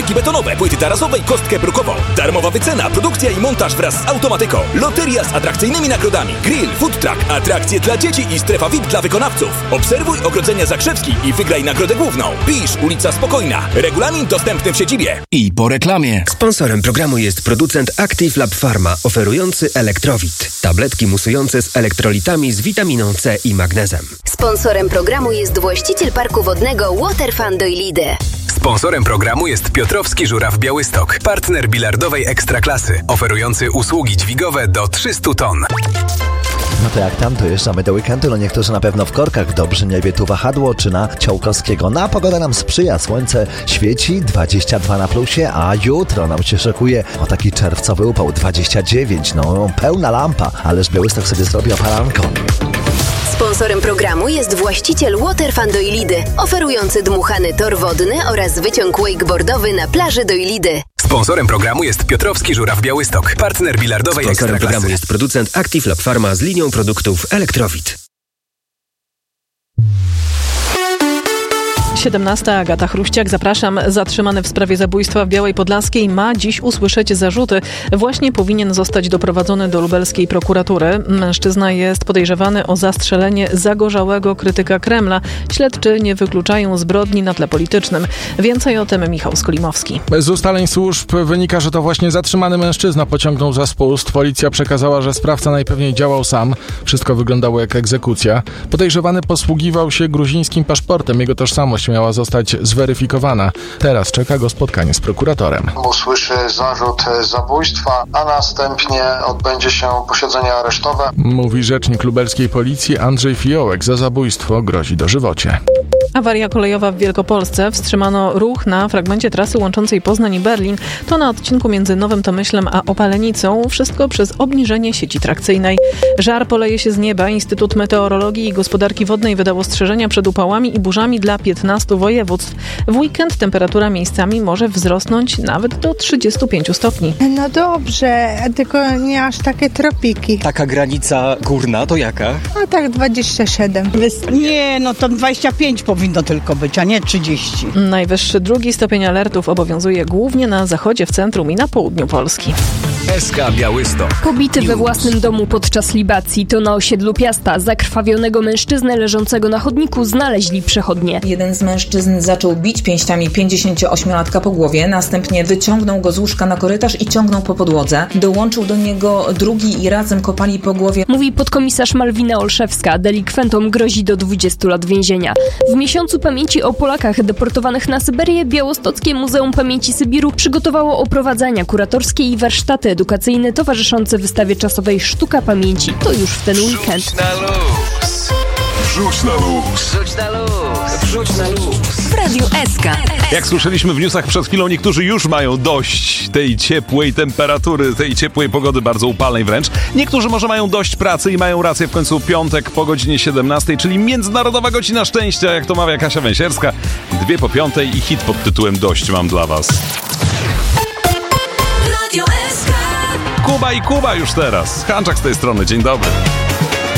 bloki betonowe, płyty tarasowe i kostkę brukową. Darmowa wycena, produkcja i montaż wraz z automatyką. Loteria z atrakcyjnymi nagrodami. Grill, food truck, atrakcje dla dzieci i strefa VIP dla wykonawców. Obserwuj ogrodzenia Zakrzewski i wygraj nagrodę główną. Pisz ulica Spokojna. Regulamin dostępny w siedzibie. I po reklamie. Sponsorem programu jest producent Active Lab Pharma, oferujący Elektrowit. Tabletki musujące z elektrolitami z witaminą C i magnezem. Sponsorem programu jest właściciel parku wodnego Waterfun Doilide. Sponsorem programu jest Piotrowski Żuraw Białystok, partner bilardowej ekstraklasy, oferujący usługi dźwigowe do 300 ton. No to jak tam, to jeżdżamy do weekendu, no niektórzy na pewno w korkach w Dobrzyniewie, tu Wahadło czy na Ciołkowskiego. No a pogoda nam sprzyja, słońce świeci, 22 na plusie, a jutro nam się szykuje o taki czerwcowy upał, 29, no pełna lampa, ależ Białystok sobie zrobi opalanką. Sponsorem programu jest właściciel Waterfun Doilidy, oferujący dmuchany tor wodny oraz wyciąg wakeboardowy na plaży Doilidy. Sponsorem programu jest Piotrowski Żuraw Białystok, partner bilardowej ekstraklasy. Sponsorem programu jest producent Active Lab Pharma z linią produktów Elektrowit. 17. Agata Chruściak, zapraszam. Zatrzymany w sprawie zabójstwa w Białej Podlaskiej ma dziś usłyszeć zarzuty. Właśnie powinien zostać doprowadzony do lubelskiej prokuratury. Mężczyzna jest podejrzewany o zastrzelenie zagorzałego krytyka Kremla. Śledczy nie wykluczają zbrodni na tle politycznym. Więcej o tym Michał Skolimowski. Z ustaleń służb wynika, że to właśnie zatrzymany mężczyzna pociągnął za spust. Policja przekazała, że sprawca najpewniej działał sam. Wszystko wyglądało jak egzekucja. Podejrzewany posługiwał się gruzińskim paszportem. Jego tożsamość miała zostać zweryfikowana. Teraz czeka go spotkanie z prokuratorem. Usłyszy zarzut zabójstwa, a następnie odbędzie się posiedzenie aresztowe. Mówi rzecznik lubelskiej policji Andrzej Fiołek. Za zabójstwo grozi dożywocie. Awaria kolejowa w Wielkopolsce. Wstrzymano ruch na fragmencie trasy łączącej Poznań i Berlin. To na odcinku między Nowym Tomyślem a Opalenicą. Wszystko przez obniżenie sieci trakcyjnej. Żar poleje się z nieba. Instytut Meteorologii i Gospodarki Wodnej wydał ostrzeżenia przed upałami i burzami dla 15 województw. W weekend temperatura miejscami może wzrosnąć nawet do 35 stopni. No dobrze, tylko nie aż takie tropiki. Taka granica górna to jaka? No tak 27. Nie, no to 25 powinno tylko być, a nie 30. Najwyższy drugi stopień alertów obowiązuje głównie na zachodzie, w centrum i na południu Polski. SK Białystok. Pobity we własnym domu podczas libacji. To na osiedlu Piasta. Zakrwawionego mężczyznę leżącego na chodniku znaleźli przechodnie. Jeden z mężczyzn zaczął bić pięściami 58-latka po głowie, następnie wyciągnął go z łóżka na korytarz i ciągnął po podłodze. Dołączył do niego drugi i razem kopali po głowie. Mówi podkomisarz Malwina Olszewska. Delikwentom grozi do 20 lat więzienia. W miesiącu pamięci o Polakach deportowanych na Syberię Białostockie Muzeum Pamięci Sybiru przygotowało oprowadzania kuratorskie i warsztaty edukacyjne towarzyszące wystawie czasowej Sztuka Pamięci. To już w ten weekend. Wrzuć na luz. Wrzuć na luz. Wrzuć na luz. Wrzuć na luz. W Radiu SK. Jak słyszeliśmy w newsach przed chwilą, niektórzy już mają dość tej ciepłej temperatury, tej ciepłej pogody, bardzo upalnej wręcz. Niektórzy może mają dość pracy i mają rację, w końcu piątek po godzinie 17, czyli Międzynarodowa Godzina Szczęścia, jak to mawia Kasia Węsierska. 2 po 5 i hit pod tytułem Dość mam dla was. Radio SK. Kuba i Kuba już teraz. Hanczak z tej strony, dzień dobry.